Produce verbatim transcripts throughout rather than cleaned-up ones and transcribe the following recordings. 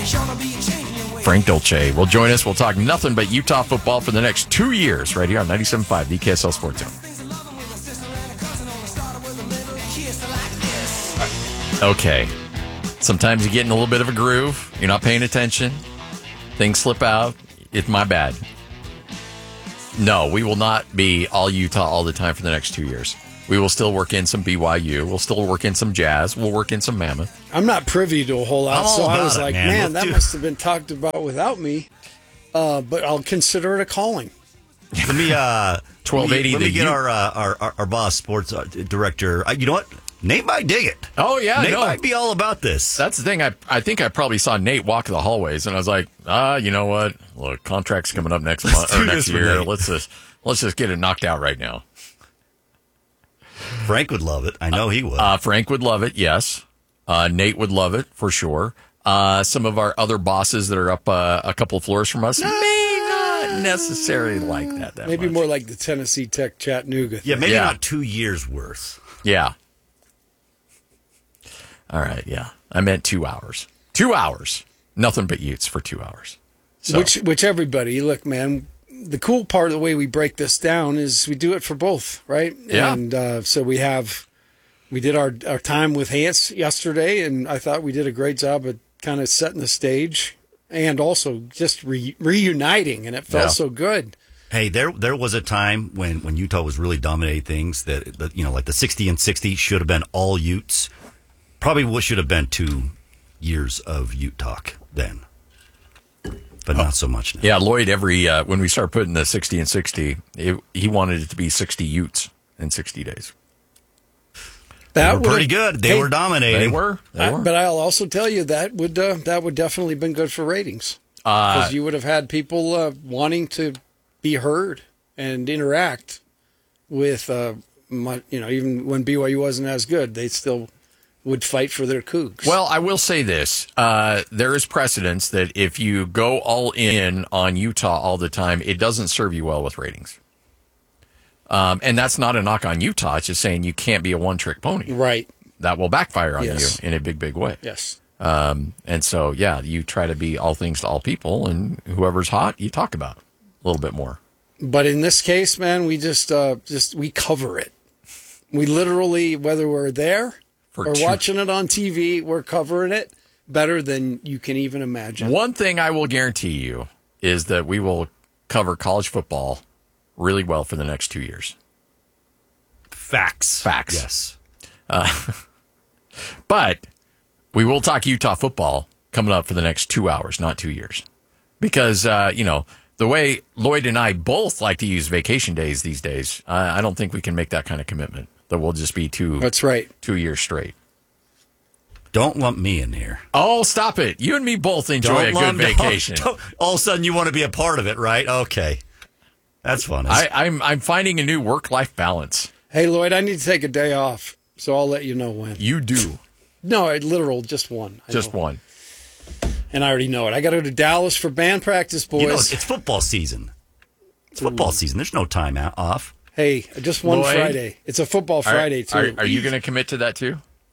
Frank Dolce will join us. We'll talk nothing but Utah football for the next two years right here on ninety-seven point five, the K S L Sports Zone. Okay. Sometimes you get in a little bit of a groove. You're not paying attention. Things slip out. It's my bad. No, we will not be all Utah all the time for the next two years. We will still work in some B Y U. We'll still work in some Jazz. We'll work in some Mammoth. I'm not privy to a whole lot, so I was it, like, man, man that do. must have been talked about without me. Uh, but I'll consider it a calling. Let me uh, twelve eighty. Let me, let me get U- our, uh, our, our our boss, sports uh, director. Uh, you know what? Nate might dig it. Oh, yeah. Nate no. might be all about this. That's the thing. I I think I probably saw Nate walk the hallways, and I was like, ah, you know what? Look, contract's coming up next month or next year. Let's just let's just get it knocked out right now. Frank would love it. I know he would. Uh, Frank would love it, yes. Uh, Nate would love it, for sure. Uh, some of our other bosses that are up uh, a couple floors from us may not necessarily like that that Maybe much. more like the Tennessee Tech Chattanooga thing. Yeah, maybe Yeah. not two years worth. Yeah. All right, yeah. I meant two hours. Two hours. Nothing but Utes for two hours. So. Which, which everybody, look, man, the cool part of the way we break this down is we do it for both, right? Yeah. And uh, so we have, we did our, our time with Hans yesterday, and I thought we did a great job of kind of setting the stage and also just re- reuniting, and it felt Yeah. so good. Hey, there there was a time when, when Utah was really dominating things that, that, you know, like the sixty and sixty should have been all Utes. Probably what should have been two years of Ute talk then. But not so much now. Yeah, Lloyd, every uh, when we start putting the sixty and sixty, it, he wanted it to be sixty Utes in sixty days. They were pretty good. They hey, were dominating. They were. They I, were. but I'll also tell you that would uh, that would definitely been good for ratings, because Uh, you would have had people uh, wanting to be heard and interact with, uh, my, you know, even when B Y U wasn't as good, they still would fight for their Cougs. Well, I will say this. Uh, there is precedence that if you go all in on Utah all the time, it doesn't serve you well with ratings. Um, and that's not a knock on Utah. It's just saying you can't be a one-trick pony. Right. That will backfire on Yes. you in a big, big way. Yes. Um, and so, yeah, you try to be all things to all people, and whoever's hot, you talk about a little bit more. But in this case, man, we just uh, just we cover it. We literally, whether we're there For or two- watching it on T V, we're covering it better than you can even imagine. One thing I will guarantee you is that we will cover college football really well for the next two years. Facts. Facts. Yes. Uh, but we will talk Utah football coming up for the next two hours, not two years. Because, uh, you know, the way Lloyd and I both like to use vacation days these days, uh, I don't think we can make that kind of commitment that we'll just be two, That's right. two years straight. Don't lump me in here. Oh, stop it. You and me both enjoy a good lump- vacation. don't- don't- all of a sudden you want to be a part of it, right? Okay. That's fun. I, I'm, I'm finding a new work-life balance. Hey, Lloyd, I need to take a day off, so I'll let you know when. You do. No, I literal, just one. I Just know. one. And I already know it. I got to go to Dallas for band practice, boys. You know, it's football season. It's football season. There's no time out, off. Hey, just one Lloyd? Friday. It's a football Friday, are, too. Are, are you going to commit to that, too?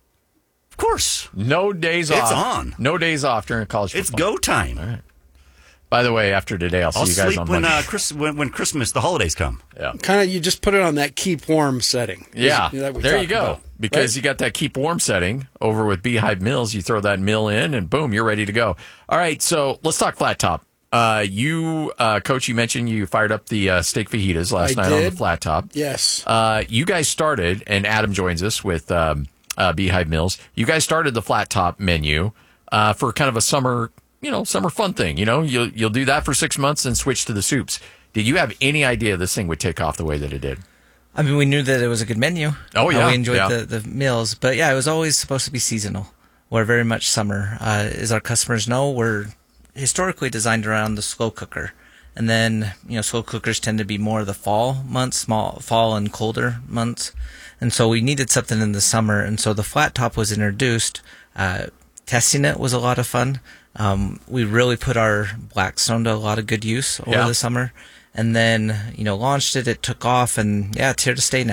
Of course. No days It's off. on. No days off during college It's football. go time. All right. By the way, after today, I'll see I'll you guys sleep on when, Monday. uh, Chris, when when Christmas, the holidays come. yeah. Kind of, you just put it on that keep warm setting. Yeah. That we There you talked go. about, Because right? you got that keep warm setting over with Beehive Mills. You throw that mill in, and boom, you're ready to go. All right, so let's talk flat top. Uh, you, uh, Coach, you mentioned you fired up the uh, steak fajitas last I night on did. the flat top. Yes. Uh, you guys started, and Adam joins us with um, uh, Beehive Mills. You guys started the flat top menu uh, for kind of a summer, you know, summer fun thing. You know, you'll you'll do that for six months and switch to the soups. Did you have any idea this thing would take off the way that it did? I mean, we knew that it was a good menu. Oh, Uh, yeah, we enjoyed yeah. the, the meals. But, yeah, it was always supposed to be seasonal. We're very much summer. Uh, as our customers know, we're historically designed around the slow cooker. And then, you know, slow cookers tend to be more of the fall months, small fall and colder months. And so we needed something in the summer. And so the flat top was introduced. Uh, testing it was a lot of fun. Um, we really put our Blackstone to a lot of good use over Yeah. the summer. And then, you know, launched it, it took off, and yeah, it's here to stay now.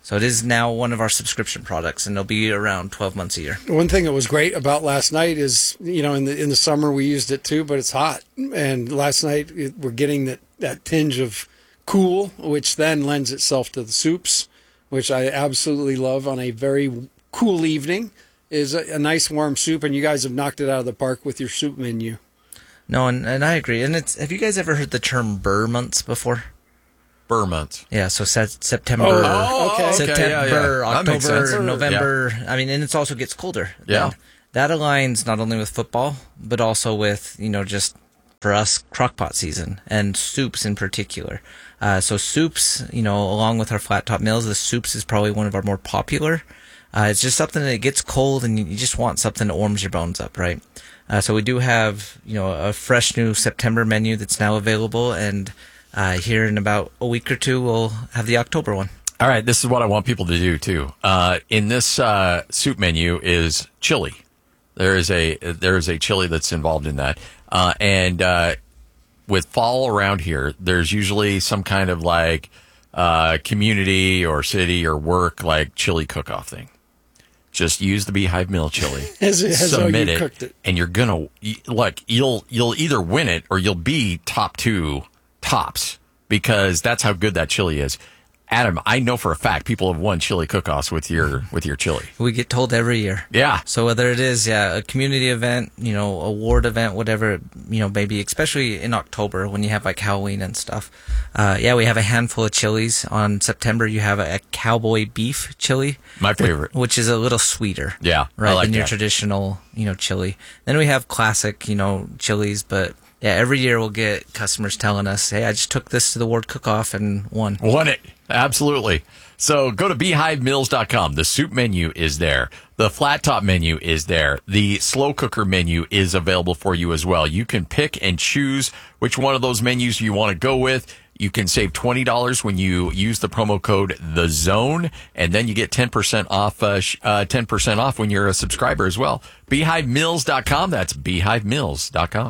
So it is now one of our subscription products, and it'll be around twelve months a year. One thing that was great about last night is, you know, in the in the summer we used it too, but it's hot. And last night it, we're getting that, that tinge of cool, which then lends itself to the soups, which I absolutely love on a very cool evening, is a, a nice warm soup. And you guys have knocked it out of the park with your soup menu. No, and, and I agree. And it's have you guys ever heard the term burr months before? Burr months. Yeah, so se- September, Oh, okay. September, Yeah, yeah. That makes sense. October, November. I mean, and it also gets colder. Yeah. And that aligns not only with football, but also with, you know, just for us, crockpot season and soups in particular. Uh, so soups, you know, along with our flat top meals, the soups is probably one of our more popular. Uh, it's just something that gets cold and you just want something that warms your bones up, right? Uh, so we do have, you know, a fresh new September menu that's now available, and Uh, here in about a week or two, we'll have the October one. All right, this is what I want people to do too. Uh, in this uh, soup menu is chili. There is a there is a chili that's involved in that, uh, and uh, with fall around here, there's usually some kind of like uh, community or city or work like chili cook-off thing. Just use the Beehive Mill chili, As, as though submit you it, cooked it. and you're gonna look. You'll you'll either win it or you'll be top two. Tops, because that's how good that chili is. Adam, I know for a fact people have won chili cook-offs with your with your chili. We get told every year. Yeah. So whether it is yeah a community event, you know, award event, whatever, you know, maybe especially in October when you have like Halloween and stuff. Uh, yeah, we have a handful of chilies. On September, you have a, a cowboy beef chili. My favorite. Which is a little sweeter. Yeah, I Right, like than your that. traditional, you know, chili. Then we have classic, you know, chilies, but yeah, every year we'll get customers telling us, hey, I just took this to the Ward Cook-Off and won. Won it. Absolutely. So go to beehive mills dot com. The soup menu is there. The flat top menu is there. The slow cooker menu is available for you as well. You can pick and choose which one of those menus you want to go with. You can save twenty dollars when you use the promo code The Zone, and then you get ten percent off, uh, sh- uh, ten percent off when you're a subscriber as well. beehive mills dot com. That's beehive mills dot com.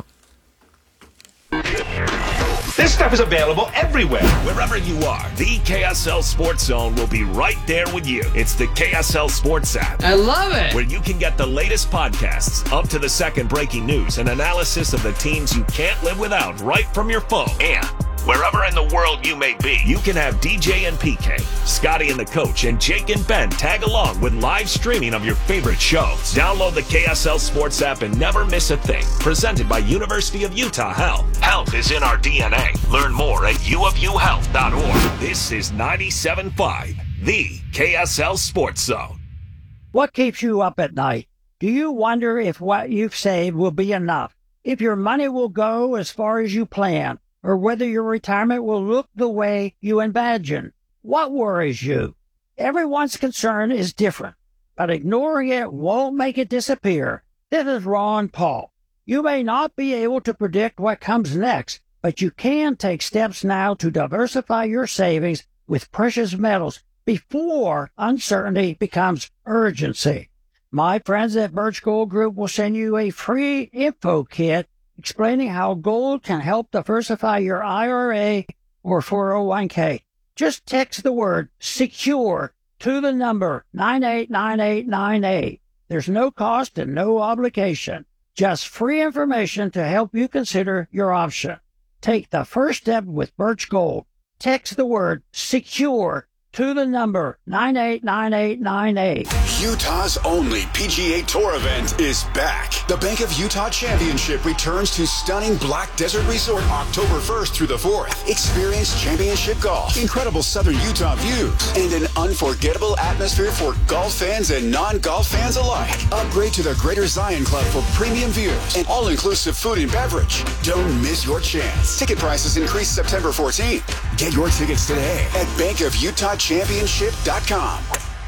This stuff is available everywhere. Wherever you are, the K S L Sports Zone will be right there with you. It's the K S L Sports app. I love it. Where you can get the latest podcasts, up to the second breaking news, and analysis of the teams you can't live without right from your phone. And wherever in the world you may be, you can have D J and P K, Scotty and the Coach, and Jake and Ben tag along with live streaming of your favorite shows. Download the K S L Sports app and never miss a thing. Presented by University of Utah Health. Health is in our D N A. Learn more at u of u health dot org. This is ninety-seven point five, the K S L Sports Zone. What keeps you up at night? Do you wonder if what you've saved will be enough? If your money will go as far as you plan? Or whether your retirement will look the way you imagine? What worries you? Everyone's concern is different, but ignoring it won't make it disappear. This is Ron Paul. You may not be able to predict what comes next, but you can take steps now to diversify your savings with precious metals before uncertainty becomes urgency. My friends at Birch Gold Group will send you a free info kit explaining how gold can help diversify your I R A or four oh one k. Just text the word SECURE to the number nine eight nine eight nine eight. There's no cost and no obligation. Just free information to help you consider your option. Take the first step with Birch Gold. Text the word SECURE to the number nine eight nine eight nine eight. Utah's only P G A Tour event is back. The Bank of Utah Championship returns to stunning Black Desert Resort October first through the fourth. Experience championship golf, incredible southern Utah views, and an unforgettable atmosphere for golf fans and non-golf fans alike. Upgrade to the Greater Zion Club for premium views and all-inclusive food and beverage. Don't miss your chance. Ticket prices increase September fourteenth. Get your tickets today at bank of utah championship dot com.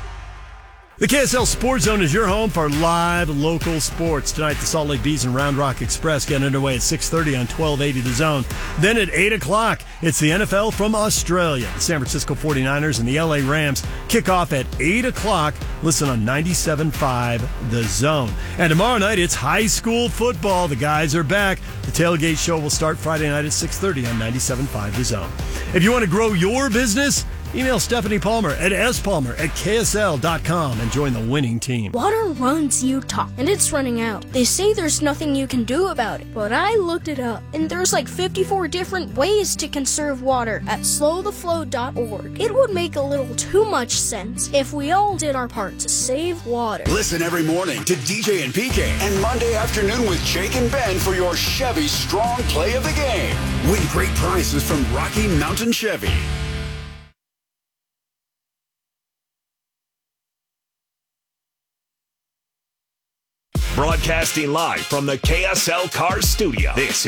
The K S L Sports Zone is your home for live local sports. Tonight, the Salt Lake Bees and Round Rock Express get underway at six thirty on twelve eighty The Zone. Then at eight o'clock, it's the N F L from Australia. The San Francisco forty-niners and the L A Rams kick off at eight o'clock. Listen on ninety-seven point five The Zone. And tomorrow night, it's high school football. The guys are back. The Tailgate Show will start Friday night at six thirty on ninety-seven point five The Zone. If you want to grow your business, Email Stephanie Palmer at spalmer at k s l dot com and join the winning team. Water runs Utah, and it's running out. They say there's nothing you can do about it, but I looked it up, and there's like fifty-four different ways to conserve water at slow the flow dot org. It would make a little too much sense if we all did our part to save water. Listen every morning to D J and P K and Monday afternoon with Jake and Ben for your Chevy Strong Play of the Game. Win great prizes from Rocky Mountain Chevy. Broadcasting live from the K S L Cars studio. This